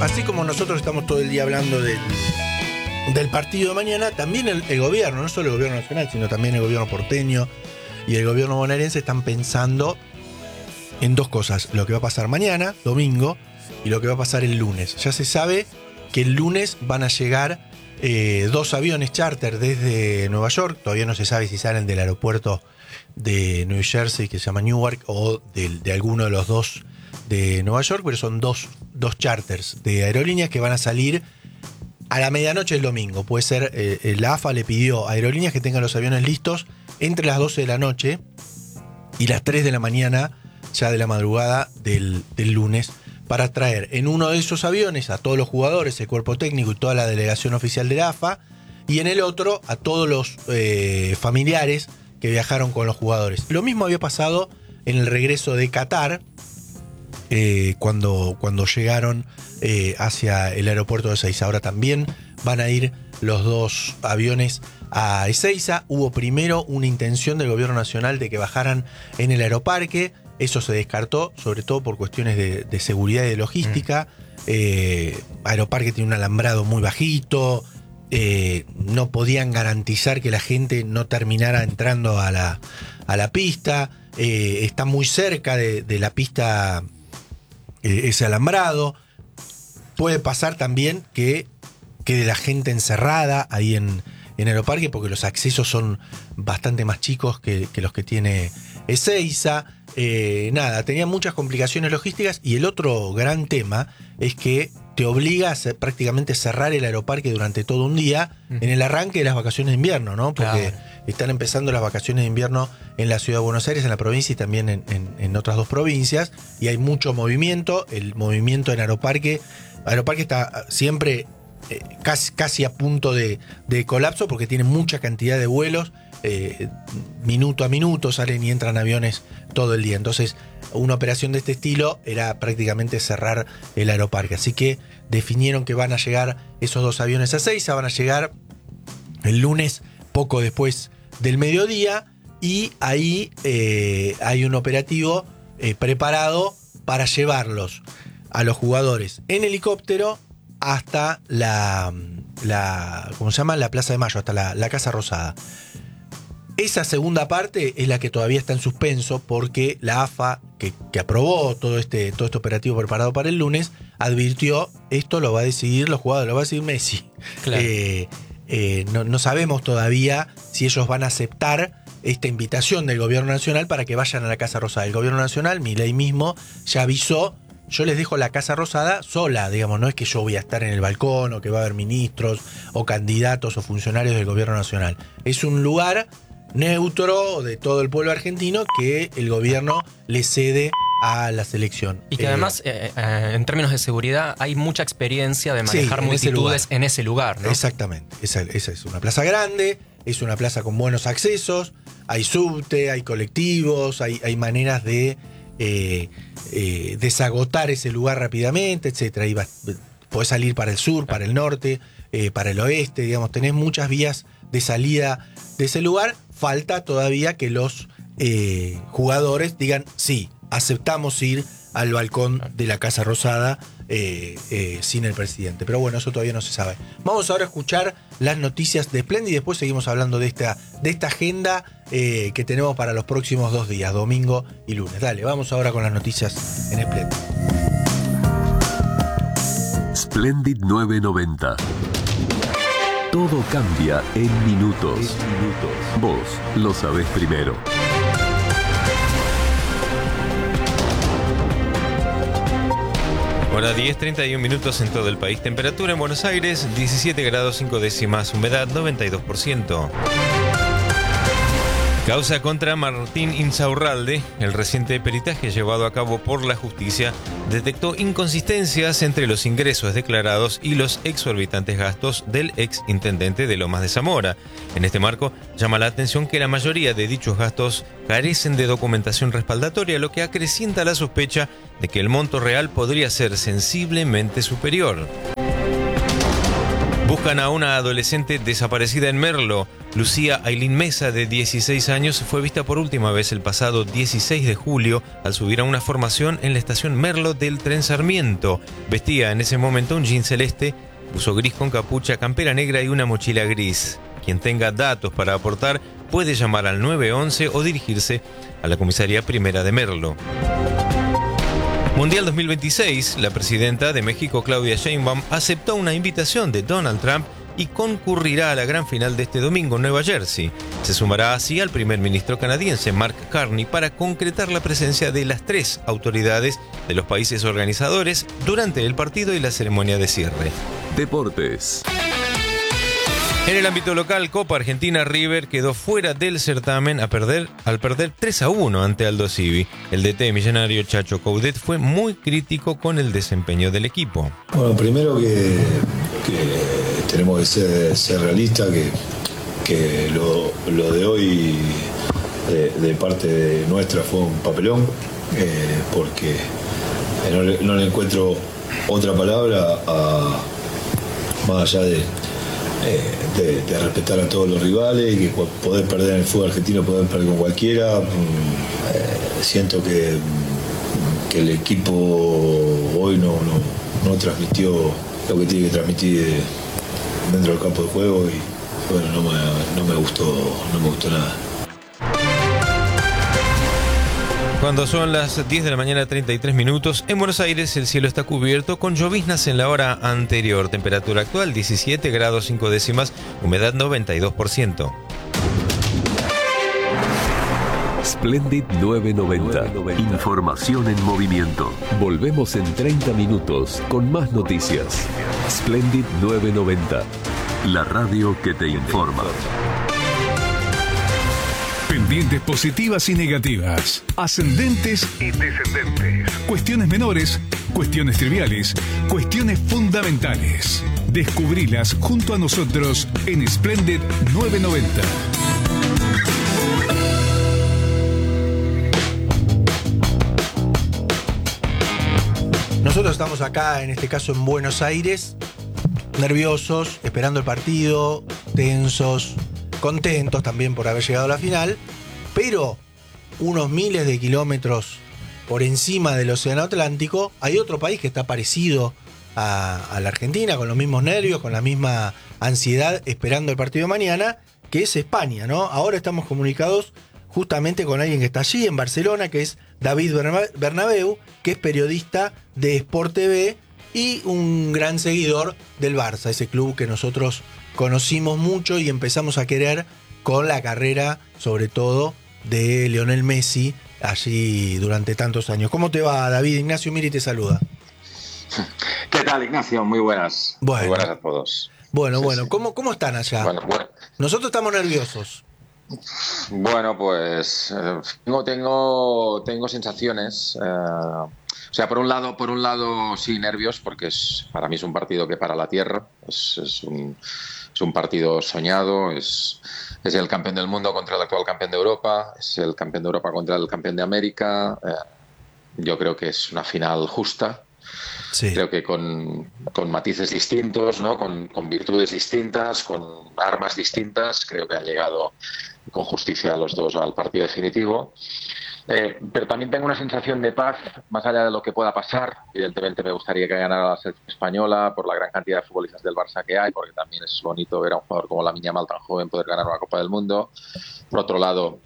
así como nosotros estamos todo el día hablando del partido de mañana, también el gobierno, no solo el gobierno nacional, sino también el gobierno porteño y el gobierno bonaerense están pensando en dos cosas: lo que va a pasar mañana, domingo, y lo que va a pasar el lunes. Ya se sabe que el lunes van a llegar 2 aviones charter desde Nueva York. Todavía no se sabe si salen del aeropuerto de New Jersey, que se llama Newark, o de alguno de los dos de Nueva York, pero son dos charters de aerolíneas que van a salir a la medianoche del domingo. Puede ser, la AFA le pidió a aerolíneas que tengan los aviones listos entre las 12 de la noche y las 3 de la mañana, ya de la madrugada del lunes, para traer en uno de esos aviones a todos los jugadores, el cuerpo técnico y toda la delegación oficial de la AFA, y en el otro a todos los familiares que viajaron con los jugadores. Lo mismo había pasado en el regreso de Qatar, cuando llegaron hacia el aeropuerto de Ezeiza. Ahora también van a ir los 2 aviones a Ezeiza. Hubo primero una intención del gobierno nacional de que bajaran en el Aeroparque. Eso se descartó, sobre todo por cuestiones de seguridad y de logística. Aeroparque tiene un alambrado muy bajito. No podían garantizar que la gente no terminara entrando a la pista. Está muy cerca de la pista ese alambrado. Puede pasar también que quede la gente encerrada ahí en Aeroparque, porque los accesos son bastante más chicos que los que tiene Ezeiza. Tenía muchas complicaciones logísticas, y el otro gran tema es que te obliga a prácticamente cerrar el Aeroparque durante todo un día en el arranque de las vacaciones de invierno, ¿no? Porque están empezando las vacaciones de invierno en la ciudad de Buenos Aires, en la provincia, y también en otras 2 provincias, y hay mucho movimiento. El movimiento en Aeroparque está siempre casi a punto de colapso, porque tiene mucha cantidad de vuelos. Minuto a minuto salen y entran aviones todo el día. Entonces, una operación de este estilo era prácticamente cerrar el Aeroparque. Así que definieron que van a llegar esos 2 aviones a Ezeiza, van a llegar el lunes poco después del mediodía, y ahí hay un operativo preparado para llevarlos a los jugadores en helicóptero hasta la Plaza de Mayo, hasta la Casa Rosada. Esa segunda parte es la que todavía está en suspenso, porque la AFA, que aprobó todo este operativo preparado para el lunes, advirtió: esto lo va a decidir los jugadores, lo va a decidir Messi. Claro. No sabemos todavía si ellos van a aceptar esta invitación del gobierno nacional para que vayan a la Casa Rosada. El gobierno nacional, Milei mismo, ya avisó: yo les dejo la Casa Rosada sola, digamos, no es que yo voy a estar en el balcón, o que va a haber ministros o candidatos o funcionarios del gobierno nacional. Es un lugar neutro de todo el pueblo argentino que el gobierno le cede a la selección. Y que además, en términos de seguridad, hay mucha experiencia de manejar multitudes en ese lugar, ¿no? Exactamente. Esa es una plaza grande, es una plaza con buenos accesos, hay subte, hay colectivos, hay maneras de desagotar ese lugar rápidamente, etcétera. Y podés salir para el sur, para el norte, para el oeste, digamos, tenés muchas vías de salida de ese lugar. Falta todavía que los jugadores digan: sí, aceptamos ir al balcón de la Casa Rosada sin el presidente. Pero bueno, eso todavía no se sabe. Vamos ahora a escuchar las noticias de Splendid, y después seguimos hablando de esta agenda que tenemos para los próximos 2 días, domingo y lunes. Dale, vamos ahora con las noticias en Splendid. Splendid 990. Todo cambia en minutos. Vos lo sabés primero. Hora 10:31 minutos en todo el país. Temperatura en Buenos Aires, 17 grados 5 décimas. Humedad, 92%. Causa contra Martín Insaurralde. El reciente peritaje llevado a cabo por la justicia detectó inconsistencias entre los ingresos declarados y los exorbitantes gastos del ex intendente de Lomas de Zamora. En este marco, llama la atención que la mayoría de dichos gastos carecen de documentación respaldatoria, lo que acrecienta la sospecha de que el monto real podría ser sensiblemente superior. Buscan a una adolescente desaparecida en Merlo. Lucía Ailín Mesa, de 16 años, fue vista por última vez el pasado 16 de julio al subir a una formación en la estación Merlo del tren Sarmiento. Vestía en ese momento un jean celeste, buzo gris con capucha, campera negra y una mochila gris. Quien tenga datos para aportar puede llamar al 911 o dirigirse a la Comisaría Primera de Merlo. Mundial 2026, la presidenta de México, Claudia Sheinbaum, aceptó una invitación de Donald Trump y concurrirá a la gran final de este domingo en Nueva Jersey. Se sumará así al primer ministro canadiense, Mark Carney, para concretar la presencia de las 3 autoridades de los países organizadores durante el partido y la ceremonia de cierre. Deportes. En el ámbito local, Copa Argentina, River quedó fuera del certamen al perder 3-1 ante Aldo Civi. El DT millonario Chacho Coudet fue muy crítico con el desempeño del equipo. Bueno, primero que tenemos que ser realistas, que lo de hoy de parte nuestra fue un papelón, porque no le encuentro otra palabra más allá de respetar a todos los rivales y que poder perder en el fútbol argentino, poder perder con cualquiera. Siento que el equipo hoy no transmitió lo que tiene que transmitir dentro del campo de juego y bueno, no me gustó nada. Cuando son las 10 de la mañana 33 minutos, en Buenos Aires el cielo está cubierto con lloviznas en la hora anterior. Temperatura actual 17 grados 5 décimas, humedad 92%. Splendid 990. Información en movimiento. Volvemos en 30 minutos con más noticias. Splendid 990. La radio que te informa. Pendientes positivas y negativas, ascendentes y descendentes, cuestiones menores, cuestiones triviales, cuestiones fundamentales. Descubrilas junto a nosotros en Splendid 990. Nosotros estamos acá, en este caso en Buenos Aires, nerviosos, esperando el partido, tensos, contentos también por haber llegado a la final, pero unos miles de kilómetros por encima del Océano Atlántico hay otro país que está parecido a la Argentina, con los mismos nervios, con la misma ansiedad, esperando el partido de mañana, que es España, ¿no? Ahora estamos comunicados justamente con alguien que está allí en Barcelona, que es David Bernabéu, que es periodista de Sport TV y un gran seguidor del Barça, ese club que nosotros conocimos mucho y empezamos a querer con la carrera, sobre todo, de Lionel Messi allí durante tantos años. ¿Cómo te va, David? Ignacio Miri te saluda. ¿Qué tal, Ignacio? Muy buenas. Bueno. Muy buenas a todos. Bueno, sí, bueno. sí. ¿Cómo están allá? Bueno. Nosotros estamos nerviosos. Bueno, pues tengo sensaciones. O sea, por un lado sí, nervios, porque para mí es un partido que para la tierra. Es un partido soñado. Es el campeón del mundo contra el actual campeón de Europa. Es el campeón de Europa contra el campeón de América. Yo creo que es una final justa. Sí. Creo que con matices distintos, ¿no? Con virtudes distintas, con armas distintas. Creo que han llegado con justicia los dos al partido definitivo. Pero también tengo una sensación de paz, más allá de lo que pueda pasar. Evidentemente me gustaría que ganara la selección española por la gran cantidad de futbolistas del Barça que hay, porque también es bonito ver a un jugador como Lamine Yamal tan joven poder ganar una Copa del Mundo. Por otro lado,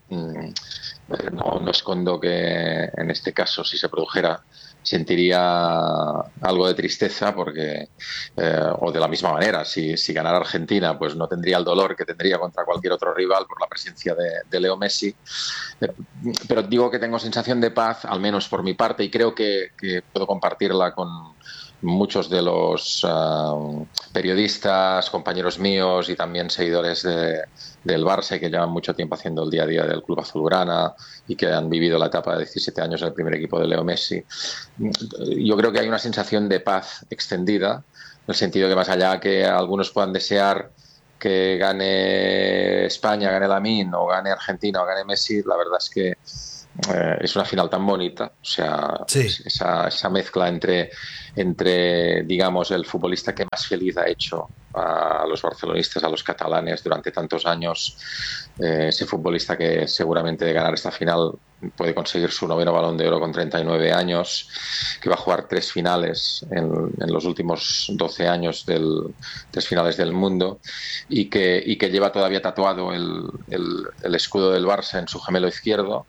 no escondo que en este caso, si se produjera, sentiría algo de tristeza porque o de la misma manera, si ganara Argentina, pues no tendría el dolor que tendría contra cualquier otro rival por la presencia de Leo Messi, pero digo que tengo sensación de paz, al menos por mi parte, y creo que puedo compartirla con muchos de los periodistas, compañeros míos y también seguidores del Barça, que llevan mucho tiempo haciendo el día a día del Club Azulgrana y que han vivido la etapa de 17 años en el primer equipo de Leo Messi. Yo creo que hay una sensación de paz extendida, en el sentido que más allá que algunos puedan desear que gane España, gane Lamine, o gane Argentina, o gane Messi, la verdad es que es una final tan bonita, o sea, sí. esa mezcla entre digamos el futbolista que más feliz ha hecho a los barcelonistas, a los catalanes durante tantos años. Ese futbolista que seguramente de ganar esta final puede conseguir su 9º Balón de Oro con 39 años, que va a jugar 3 finales en los últimos 12 años, 3 finales del mundo, y que lleva todavía tatuado el escudo del Barça en su gemelo izquierdo,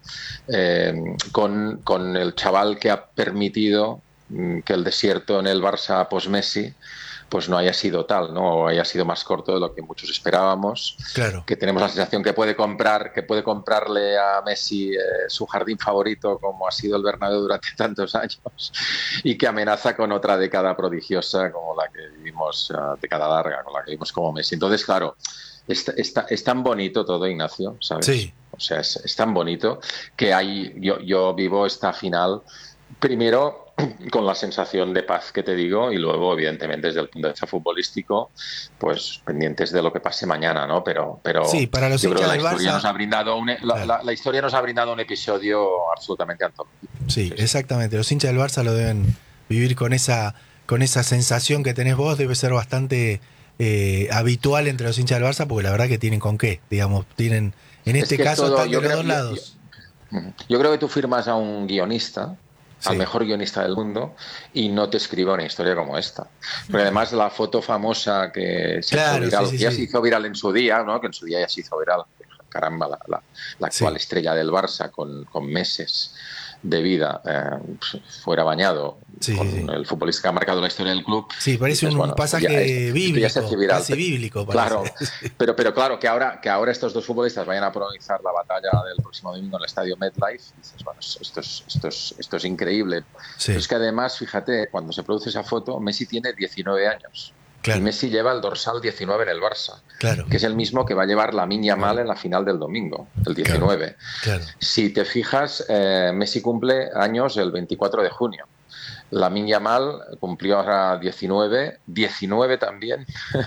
con el chaval que ha permitido que el desierto en el Barça post-Messi pues no haya sido tal, ¿no? O haya sido más corto de lo que muchos esperábamos. Claro. Que tenemos la sensación que puede comprarle a Messi su jardín favorito, como ha sido el Bernabéu durante tantos años, y que amenaza con otra década prodigiosa como la que vivimos, década larga, con la que vimos como Messi. Entonces, claro, es tan bonito todo, Ignacio, ¿sabes? Sí. O sea, es tan bonito que yo vivo esta final primero con la sensación de paz que te digo, y luego, evidentemente, desde el punto de vista futbolístico, pues pendientes de lo que pase mañana, ¿no? Pero sí, para los yo creo que hinchas del Barça nos ha brindado la historia nos ha brindado un episodio absolutamente antológico. Sí, exactamente. Los hinchas del Barça lo deben vivir con esa sensación que tenés vos. Debe ser bastante habitual entre los hinchas del Barça, porque la verdad que tienen con qué, digamos, tienen, en este caso, están de los dos lados. Yo creo que tú firmas a un guionista, al mejor guionista del mundo, y no te escriba una historia como esta. Porque además la foto famosa que se hizo viral, ya se hizo viral en su día, ¿no? Que en su día ya se hizo viral, caramba, la actual estrella del Barça con meses de vida fuera bañado con el futbolista que ha marcado la historia del club. Sí, parece un pasaje bíblico, casi bíblico. Claro, pero claro, que ahora estos dos futbolistas vayan a protagonizar la batalla del próximo domingo en el estadio MetLife, dices, bueno, esto es increíble. Sí. Pero es que además, fíjate, cuando se produce esa foto, Messi tiene 19 años. Claro. Y Messi lleva el dorsal 19 en el Barça, que es el mismo que va a llevar Lamine Yamal en la final del domingo, el 19. Claro. Si te fijas, Messi cumple años el 24 de junio. Lamine Yamal cumplió ahora 19 también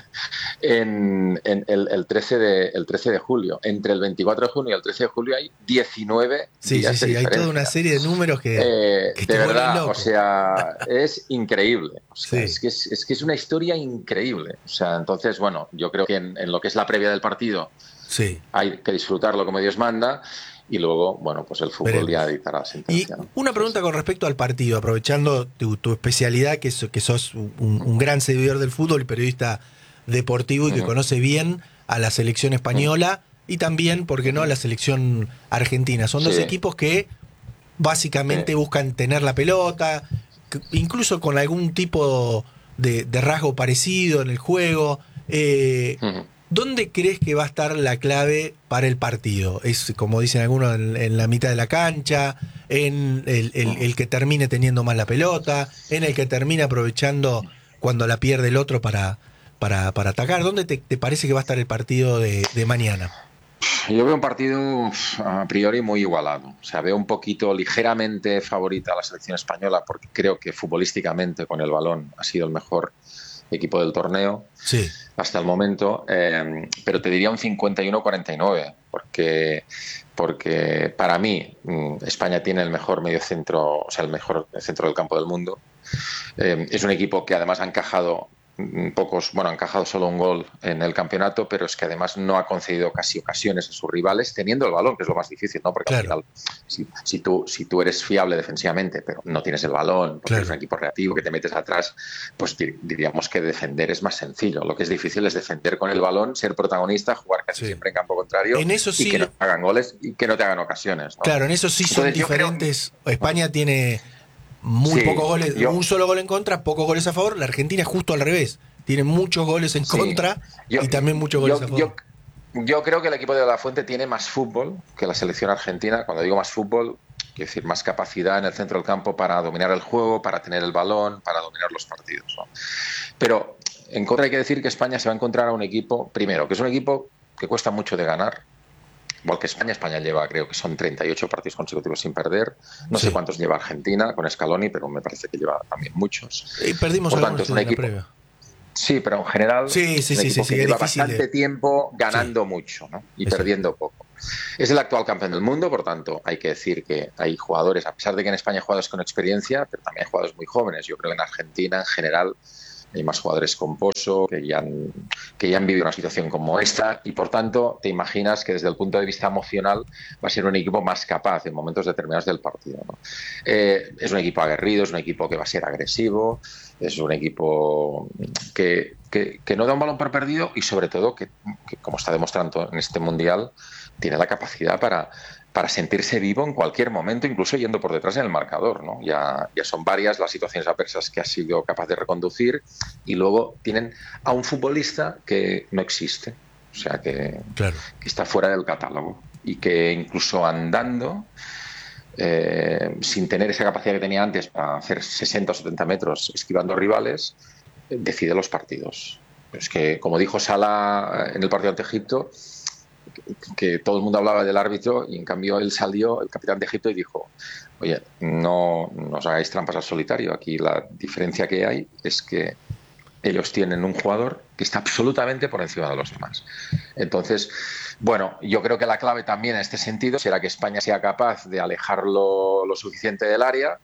en el 13 de julio. Entre el 24 de junio y el 13 de julio hay 19 días de diferencia. Hay toda una serie de números que de verdad, o sea, es increíble. O sea, es que es una historia increíble. O sea, entonces, bueno, yo creo que en lo que es la previa del partido hay que disfrutarlo como Dios manda. Y luego, bueno, pues el fútbol ya dictará la sentencia. Y una pregunta con respecto al partido, aprovechando tu especialidad, que sos un gran seguidor del fútbol y periodista deportivo y que conoce bien a la selección española y también, ¿por qué no?, a la selección argentina. Son dos equipos que básicamente buscan tener la pelota, incluso con algún tipo de rasgo parecido en el juego. ¿Dónde crees que va a estar la clave para el partido? ¿Es, como dicen algunos, en la mitad de la cancha, en el que termine teniendo más la pelota, en el que termine aprovechando cuando la pierde el otro para atacar? ¿Dónde te parece que va a estar el partido de mañana? Yo veo un partido a priori muy igualado. O sea, veo un poquito ligeramente favorita a la selección española, porque creo que futbolísticamente con el balón ha sido el mejor equipo del torneo hasta el momento, pero te diría un 51-49, porque para mí España tiene el mejor mediocentro, o sea, el mejor centro del campo del mundo. Es un equipo que además ha encajado han encajado solo un gol en el campeonato, pero es que además no ha concedido casi ocasiones a sus rivales teniendo el balón, que es lo más difícil, ¿no? Porque al final, si tú eres fiable defensivamente, pero no tienes el balón, porque eres un equipo reactivo que te metes atrás, pues diríamos que defender es más sencillo. Lo que es difícil es defender con el balón, ser protagonista, jugar casi siempre en campo contrario, en eso y que no te hagan goles y que no te hagan ocasiones, ¿no? Claro, en eso sí son diferentes. España tiene muy pocos goles, un solo gol en contra, pocos goles a favor. La Argentina es justo al revés, tiene muchos goles en contra y también muchos goles a favor. Yo creo que el equipo de La Fuente tiene más fútbol que la selección argentina. Cuando digo más fútbol, quiero decir más capacidad en el centro del campo para dominar el juego, para tener el balón, para dominar los partidos, ¿no? Pero en contra hay que decir que España se va a encontrar a un equipo, primero, que es un equipo que cuesta mucho de ganar. Igual que España lleva, creo que son 38 partidos consecutivos sin perder. No sé cuántos lleva Argentina con Scaloni, pero me parece que lleva también muchos. Y perdimos por tanto, es un equipo. Sí, pero en general es un equipo que lleva bastante tiempo ganando mucho, ¿no? Y perdiendo poco. Es el actual campeón del mundo, por tanto, hay que decir que hay jugadores, a pesar de que en España hay jugadores con experiencia, pero también hay jugadores muy jóvenes. Yo creo que en Argentina, en general, hay más jugadores con pozo que ya han vivido una situación como esta, y por tanto te imaginas que desde el punto de vista emocional va a ser un equipo más capaz en momentos determinados del partido, ¿no? Es un equipo aguerrido, es un equipo que va a ser agresivo, es un equipo que no da un balón por perdido, y sobre todo que como está demostrando en este Mundial, tiene la capacidad para sentirse vivo en cualquier momento, incluso yendo por detrás en el marcador, ¿no? Ya son varias las situaciones adversas que ha sido capaz de reconducir, y luego tienen a un futbolista que no existe, o sea, que está fuera del catálogo, y que incluso andando, sin tener esa capacidad que tenía antes para hacer 60 o 70 metros esquivando rivales, decide los partidos. Es que, como dijo Salah en el partido ante Egipto, que todo el mundo hablaba del árbitro, y en cambio él salió, el capitán de Egipto, y dijo: oye, no os hagáis trampas al solitario, aquí la diferencia que hay es que ellos tienen un jugador que está absolutamente por encima de los demás. Entonces, bueno, yo creo que la clave también en este sentido será que España sea capaz de alejarlo lo suficiente del área,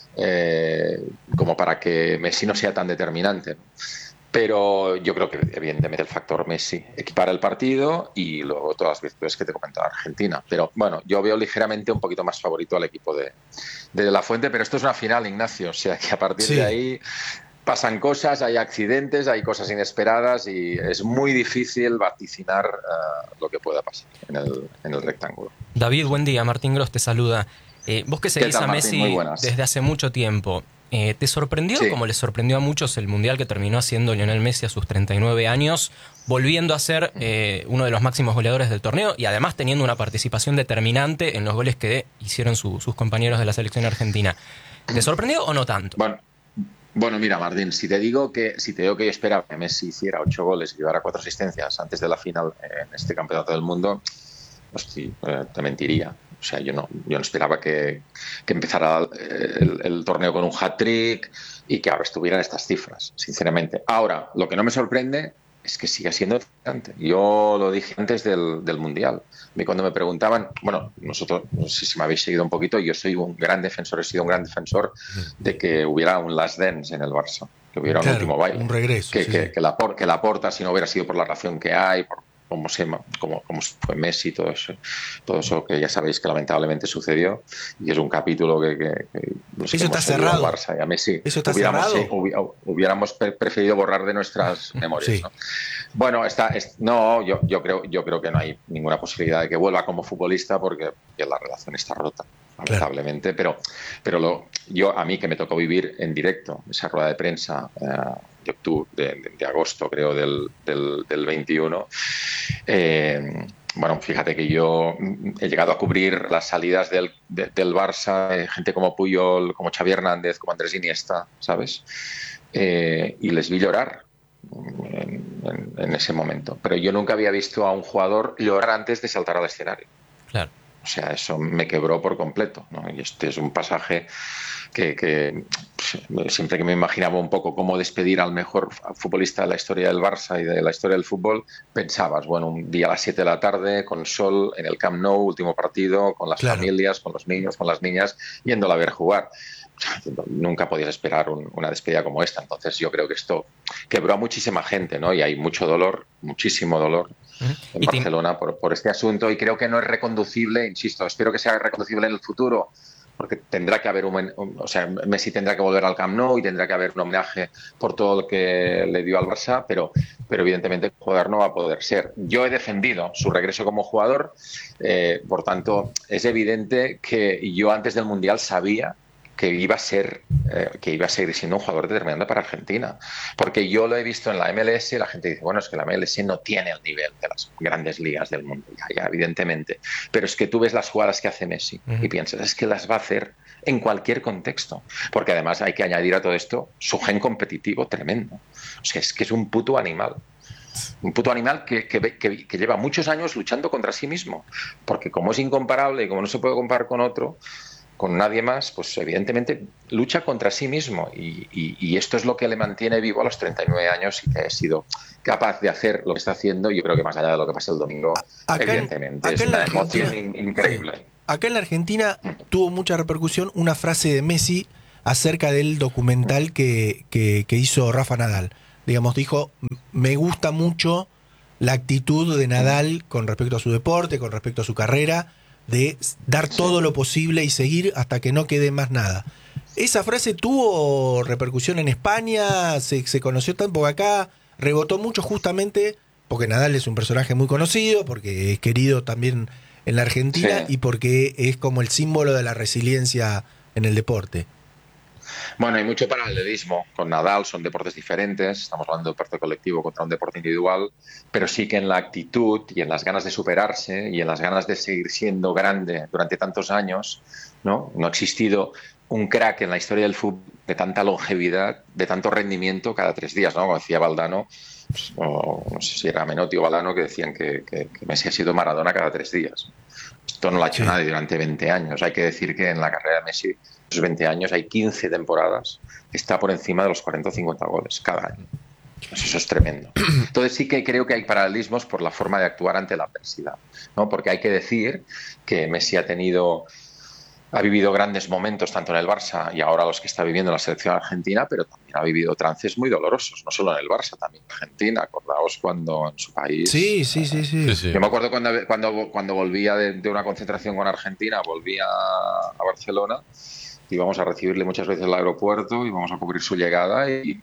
como para que Messi no sea tan determinante, ¿no? Pero yo creo que evidentemente el factor Messi equipara el partido, y luego todas las virtudes que te comentaba Argentina. Pero bueno, yo veo ligeramente un poquito más favorito al equipo de La Fuente, pero esto es una final, Ignacio, o sea que a partir de ahí pasan cosas, hay accidentes, hay cosas inesperadas, y es muy difícil vaticinar lo que pueda pasar en el rectángulo. David, buen día. Martín Gross te saluda. Vos que seguís a Messi desde hace mucho tiempo, ¿te sorprendió, como le sorprendió a muchos, el Mundial que terminó haciendo Lionel Messi a sus 39 años, volviendo a ser uno de los máximos goleadores del torneo, y además teniendo una participación determinante en los goles que hicieron sus compañeros de la selección argentina? ¿Te sorprendió o no tanto? Bueno, mira, Martín, si te digo que yo esperaba que Messi hiciera 8 goles y llevara 4 asistencias antes de la final en este campeonato del mundo, hostia, te mentiría. O sea, yo no esperaba que empezara el torneo con un hat-trick y que ahora estuvieran estas cifras, sinceramente. Ahora, lo que no me sorprende es que siga siendo excelente. Yo lo dije antes del Mundial. Cuando me preguntaban, bueno, nosotros, no sé si me habéis seguido un poquito, yo soy un gran defensor, he sido un gran defensor de que hubiera un last dance en el Barça, que hubiera un último baile. Un regreso. Que Laporta, si no hubiera sido por la relación que hay, por cómo fue Messi, todo eso que ya sabéis que lamentablemente sucedió, y es un capítulo que no sé, eso está cerrado. A Barça y a Messi eso está cerrado. Hubiéramos preferido borrar de nuestras memorias, ¿no? Bueno, yo creo que no hay ninguna posibilidad de que vuelva como futbolista, porque la relación está rota, lamentablemente. Claro. Pero a mí, que me tocó vivir en directo esa rueda de prensa de octubre, de agosto, creo, del 21. Bueno, fíjate que yo he llegado a cubrir las salidas del Barça, gente como Puyol, como Xavi Hernández, como Andrés Iniesta, ¿sabes? Y les vi llorar en ese momento. Pero yo nunca había visto a un jugador llorar antes de saltar al escenario. Claro. O sea, eso me quebró por completo, ¿no? Y este es un pasaje que siempre que me imaginaba un poco cómo despedir al mejor futbolista de la historia del Barça y de la historia del fútbol, pensabas, bueno, un día a las 7 de la tarde, con sol, en el Camp Nou, último partido, con las familias, con los niños, con las niñas, yéndola a ver jugar. Nunca podías esperar una despedida como esta. Entonces yo creo que esto quebró a muchísima gente, ¿no? Y hay mucho dolor, muchísimo dolor en Barcelona por este asunto, y creo que no es reconducible, insisto, espero que sea reconducible en el futuro, porque tendrá que haber Messi tendrá que volver al Camp Nou y tendrá que haber un homenaje por todo lo que le dio al Barça, pero evidentemente jugar no va a poder ser. Yo he defendido su regreso como jugador, por tanto es evidente que yo antes del Mundial sabía que iba a seguir siendo un jugador determinante para Argentina, porque yo lo he visto en la MLS. La gente dice, bueno, es que la MLS no tiene el nivel de las grandes ligas del mundo, ya evidentemente, pero es que tú ves las jugadas que hace Messi y piensas, es que las va a hacer en cualquier contexto, porque además hay que añadir a todo esto su gen competitivo tremendo. O sea, es que es un puto animal. Un puto animal que lleva muchos años luchando contra sí mismo, porque como es incomparable y como no se puede comparar con nadie más, pues evidentemente lucha contra sí mismo, y esto es lo que le mantiene vivo a los 39 años, y que ha sido capaz de hacer lo que está haciendo. Yo creo que más allá de lo que pasa el domingo, evidentemente es una emoción increíble. Acá en la Argentina tuvo mucha repercusión una frase de Messi acerca del documental que hizo Rafa Nadal. Digamos, dijo, me gusta mucho la actitud de Nadal con respecto a su deporte, con respecto a su carrera, de dar todo lo posible y seguir hasta que no quede más nada. ¿Esa frase tuvo repercusión en España? ¿Se conoció tanto? Porque acá rebotó mucho justamente porque Nadal es un personaje muy conocido, porque es querido también en la Argentina y porque es como el símbolo de la resiliencia en el deporte. Bueno, hay mucho paralelismo con Nadal, son deportes diferentes, estamos hablando de deporte colectivo contra un deporte individual, pero sí que en la actitud y en las ganas de superarse y en las ganas de seguir siendo grande durante tantos años, no ha existido un crack en la historia del fútbol de tanta longevidad, de tanto rendimiento cada 3 días, ¿no? Como decía Valdano, pues, no sé si era Menotti o Valdano, que decían que Messi ha sido Maradona cada 3 días. Esto no lo ha hecho nadie durante 20 años. Hay que decir que en la carrera de Messi, esos 20 años, hay 15 temporadas que está por encima de los 40 o 50 goles cada año. Eso es tremendo. Entonces sí que creo que hay paralelismos por la forma de actuar ante la adversidad, ¿no? Porque hay que decir que Messi ha vivido grandes momentos tanto en el Barça y ahora los que está viviendo en la selección argentina, pero también ha vivido trances muy dolorosos, no solo en el Barça, también en Argentina. Acordaos cuando en su país... Sí. Yo me acuerdo cuando volvía de una concentración con Argentina, volvía a Barcelona, íbamos a recibirle muchas veces al aeropuerto, íbamos a cubrir su llegada y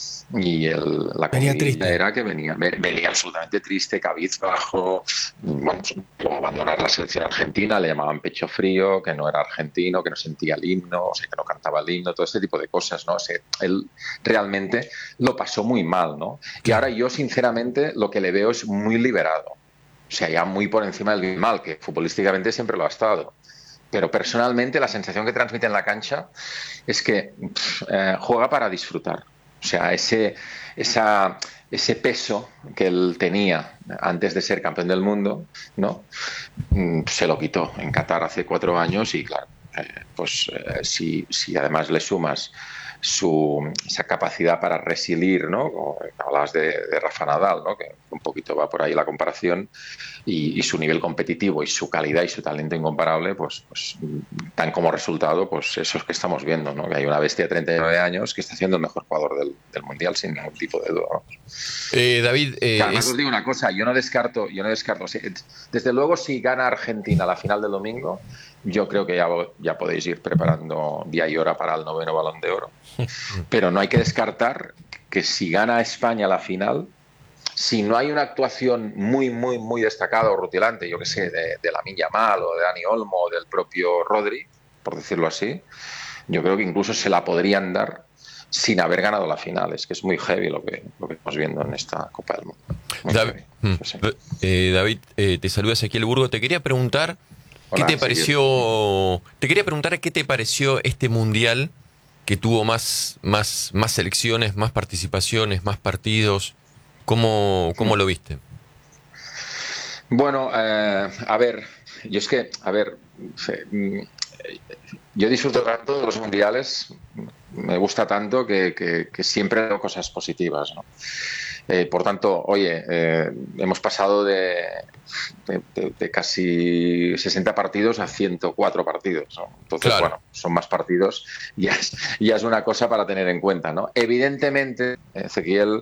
la comida era que venía absolutamente triste, cabizbajo, bueno, abandonar la selección argentina, le llamaban pecho frío, que no era argentino, que no sentía el himno, o sea, que no cantaba el himno, todo este tipo de cosas, ¿no? O sea, él realmente lo pasó muy mal, ¿no? Y ahora yo, sinceramente, lo que le veo es muy liberado, o sea, ya muy por encima del bien mal, que futbolísticamente siempre lo ha estado. Pero personalmente la sensación que transmite en la cancha es que juega para disfrutar. O sea, ese peso que él tenía antes de ser campeón del mundo, ¿no? Se lo quitó en Qatar hace 4 años y, claro, si además le sumas esa capacidad para resiliar, ¿no? Como hablabas de Rafa Nadal, ¿no? Que un poquito va por ahí la comparación, y su nivel competitivo y su calidad y su talento incomparable, pues dan como resultado pues eso que estamos viendo, ¿no? Que hay una bestia de 39 años que está siendo el mejor jugador del Mundial sin ningún tipo de duda, ¿no? David, además os digo una cosa, yo no descarto, desde luego si gana Argentina la final del domingo, yo creo que ya podéis ir preparando día y hora para el 9º Balón de Oro. Pero no hay que descartar que si gana España la final, si no hay una actuación muy, muy, muy destacada o rutilante, yo que sé, de Lamine Yamal o de Dani Olmo o del propio Rodri, por decirlo así, yo creo que incluso se la podrían dar sin haber ganado la final. Es que es muy heavy lo que estamos viendo en esta Copa del Mundo. David, te saluda Ezequiel Burgo. Te quería preguntar ¿qué te pareció? Te quería preguntar qué te pareció este mundial que tuvo más selecciones, más participaciones, más partidos. ¿Cómo lo viste? Bueno, yo disfruto tanto de los mundiales, me gusta tanto que siempre veo cosas positivas, ¿no? Por tanto, hemos pasado de casi 60 partidos a 104 partidos, ¿no? Entonces, claro, bueno, son más partidos, ya es una cosa para tener en cuenta, ¿no? Evidentemente, Ezequiel,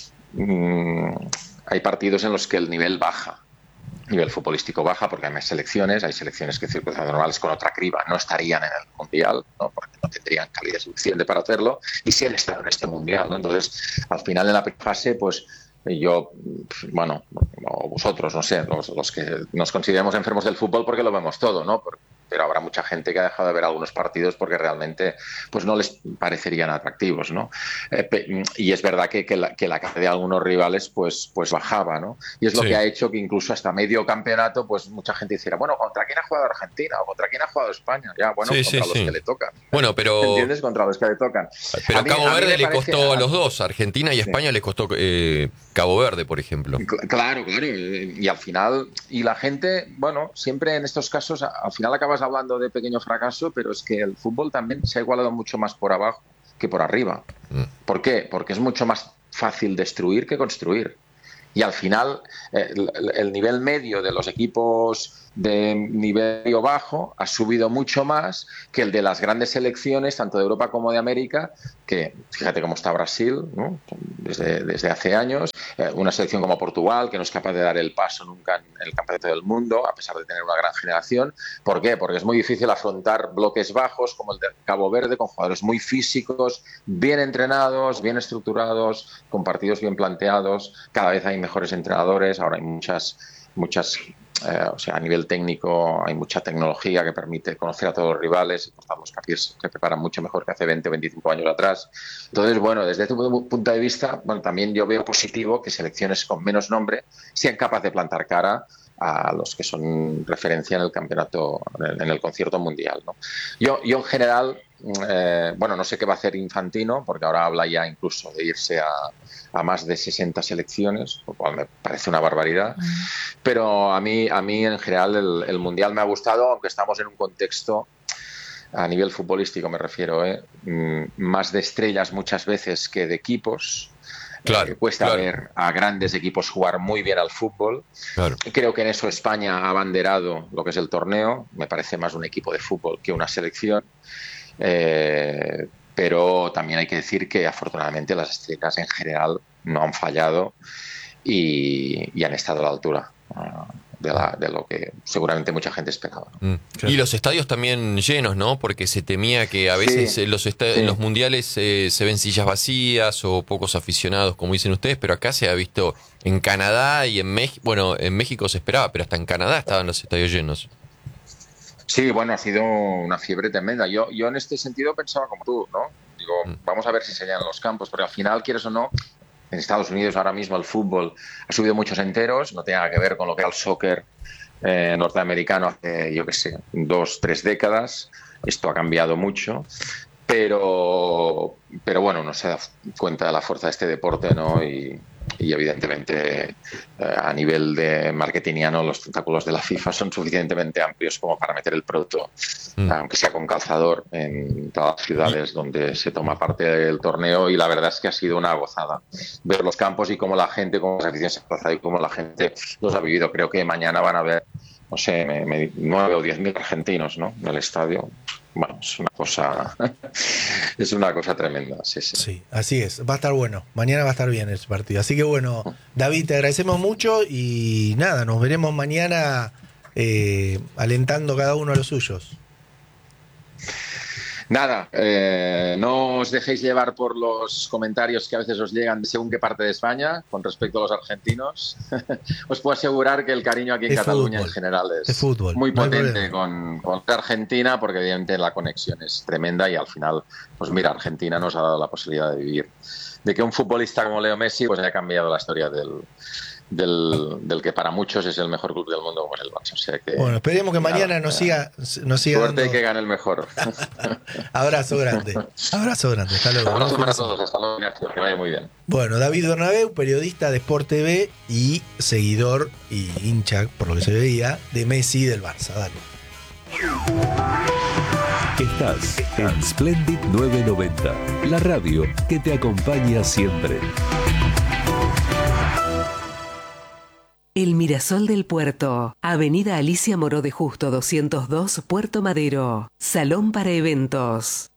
hay partidos en los que el nivel baja. El nivel futbolístico baja porque hay selecciones que circunstancias normales con otra criba no estarían en el Mundial, ¿no? Porque no tendrían calidad suficiente para hacerlo, y sí han estado en este Mundial, ¿no? Entonces, al final de la fase, pues yo, bueno, o vosotros, no sé, los que nos consideramos enfermos del fútbol porque lo vemos todo, ¿no? Pero habrá mucha gente que ha dejado de ver algunos partidos porque realmente pues no les parecerían atractivos, ¿no? Y es verdad que la calidad de algunos rivales pues bajaba, ¿no? Y es lo que ha hecho que incluso hasta medio campeonato pues mucha gente hiciera, bueno, ¿contra quién ha jugado Argentina? ¿O contra quién ha jugado España? Ya, bueno, contra los que le tocan. Bueno, pero... ¿Entiendes? Contra los que le tocan. Pero a Cabo Verde le costó a los dos, Argentina y España les costó Cabo Verde, por ejemplo. Claro. Y al final, y la gente, bueno, siempre en estos casos, al final acabas hablando de pequeño fracaso, pero es que el fútbol también se ha igualado mucho más por abajo que por arriba. ¿Por qué? Porque es mucho más fácil destruir que construir. Y al final el nivel medio de los equipos de nivel medio bajo ha subido mucho más que el de las grandes selecciones, tanto de Europa como de América, que fíjate cómo está Brasil, ¿no? Desde hace años, una selección como Portugal, que no es capaz de dar el paso nunca en el campeonato del mundo, a pesar de tener una gran generación. ¿Por qué? Porque es muy difícil afrontar bloques bajos como el de Cabo Verde, con jugadores muy físicos, bien entrenados, bien estructurados, con partidos bien planteados. Cada vez hay mejores entrenadores, ahora hay muchas o sea, a nivel técnico hay mucha tecnología que permite conocer a todos los rivales y por los partidos se preparan mucho mejor que hace 20 o 25 años atrás. Entonces, bueno, desde este punto de vista, bueno, también yo veo positivo que selecciones con menos nombre sean capaces de plantar cara a los que son referencia en el campeonato, en el concierto mundial, ¿no? Yo en general, bueno, no sé qué va a hacer Infantino, porque ahora habla ya incluso de irse a más de 60 selecciones, lo cual me parece una barbaridad. Pero a mí en general el mundial me ha gustado, aunque estamos en un contexto, a nivel futbolístico me refiero, más de estrellas muchas veces que de equipos. Claro, cuesta ver a grandes equipos jugar muy bien al fútbol. Claro. Creo que en eso España ha abanderado lo que es el torneo. Me parece más un equipo de fútbol que una selección. Pero también hay que decir que afortunadamente las estrellas en general no han fallado y han estado a la altura de lo que seguramente mucha gente esperaba, ¿no? Y los estadios también llenos, ¿no? Porque se temía que a veces en los mundiales se ven sillas vacías o pocos aficionados, como dicen ustedes, pero acá se ha visto en Canadá y en México. Bueno, en México se esperaba, pero hasta en Canadá estaban los estadios llenos. Sí, bueno, ha sido una fiebre tremenda. Yo en este sentido pensaba como tú, ¿no? Digo, vamos a ver si se llenan los campos, porque al final, quieres o no, en Estados Unidos ahora mismo el fútbol ha subido muchos enteros, no tiene nada que ver con lo que era el soccer norteamericano hace, yo qué sé, 2-3 décadas. Esto ha cambiado mucho, pero bueno, uno se da cuenta de la fuerza de este deporte, ¿no? Y evidentemente a nivel de marketingiano los tentáculos de la FIFA son suficientemente amplios como para meter el producto, aunque sea con calzador, en todas las ciudades donde se toma parte del torneo, y la verdad es que ha sido una gozada ver los campos y cómo la gente, cómo las aficiones se desplaza y cómo la gente los ha vivido. Creo que mañana van a ver, no sé, 9 o 10.000 argentinos, ¿no?, en el estadio. Bueno, es una cosa tremenda. Sí. Sí, así es. Va a estar bueno. Mañana va a estar bien el partido. Así que bueno, David, te agradecemos mucho y nada, nos veremos mañana alentando cada uno a los suyos. Nada, no os dejéis llevar por los comentarios que a veces os llegan según qué parte de España con respecto a los argentinos. Os puedo asegurar que el cariño aquí en Cataluña fútbol. En general es fútbol. Muy potente con Argentina, porque evidentemente la conexión es tremenda y al final, pues mira, Argentina nos ha dado la posibilidad de vivir, de que un futbolista como Leo Messi pues haya cambiado la historia del que para muchos es el mejor club del mundo, como es el Barça. O sea que, bueno, esperemos que mañana nos siga suerte dando... y que gane el mejor. Abrazo grande. Hasta luego. Abrazo para todos. Hasta luego, Ignacio. Que vaya muy bien. Bueno, David Bernabéu, periodista de Sport TV y seguidor y hincha, por lo que se veía, de Messi y del Barça. Dale. Estás en Splendid 990, la radio que te acompaña siempre. El Mirasol del Puerto, Avenida Alicia Moró de Justo 202, Puerto Madero. Salón para eventos,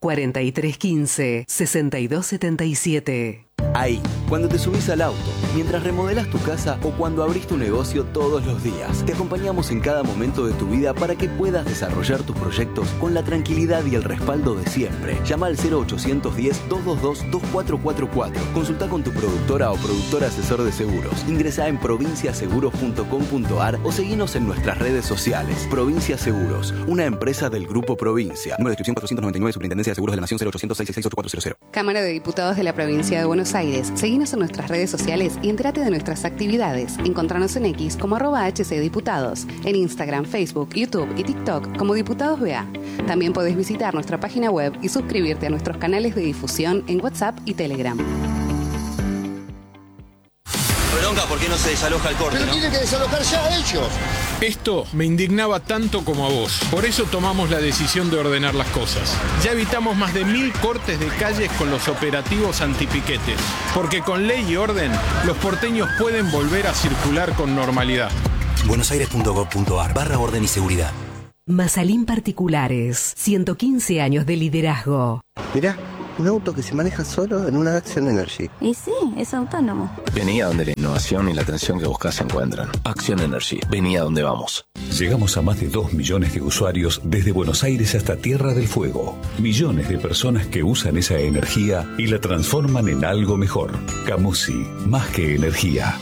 4315-6277. Ahí, cuando te subís al auto, mientras remodelás tu casa o cuando abrís tu negocio todos los días, te acompañamos en cada momento de tu vida para que puedas desarrollar tus proyectos con la tranquilidad y el respaldo de siempre. Llama al 0810-222-2444. Consulta con tu productora o productor asesor de seguros. Ingresá en provinciaseguros.com.ar o seguinos en nuestras redes sociales. Provincia Seguros, una empresa del Grupo Provincia. Número de inscripción 499, Superintendencia de Seguros de la Nación, 0800-666-8400. Cámara de Diputados de la Provincia de Buenos Aires. Seguinos en nuestras redes sociales y entérate de nuestras actividades. Encontranos en X como @HCDiputados, en Instagram, Facebook, YouTube y TikTok como Diputados BA. También podés visitar nuestra página web y suscribirte a nuestros canales de difusión en WhatsApp y Telegram. bronca porque no se desaloja el corte, pero tienen que desalojar ya ellos. Esto me indignaba tanto como a vos. Por eso tomamos la decisión de ordenar las cosas. Ya evitamos más de 1000 cortes de calles con los operativos antipiquetes. Porque con ley y orden, los porteños pueden volver a circular con normalidad. buenosaires.gov.ar/orden y seguridad. Mazalín Particulares, 115 años de liderazgo. Mirá, un auto que se maneja solo en una Action Energy. Y sí, es autónomo. Vení a donde la innovación y la atención que buscas se encuentran. Action Energy, vení a donde vamos. Llegamos a más de 2 millones de usuarios desde Buenos Aires hasta Tierra del Fuego. Millones de personas que usan esa energía y la transforman en algo mejor. Camusi, más que energía.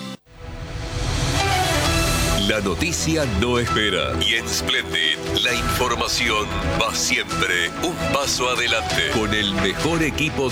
La noticia no espera. Y en Splendid, la información va siempre un paso adelante. Con el mejor equipo